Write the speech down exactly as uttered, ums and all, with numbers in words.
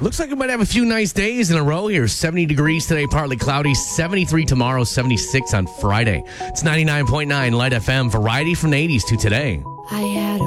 Looks like we might have a few nice days in a row here. seventy degrees today, partly cloudy. seventy-three tomorrow, seventy-six on Friday. It's ninety-nine point nine Light F M. Variety from the eighties to today. I had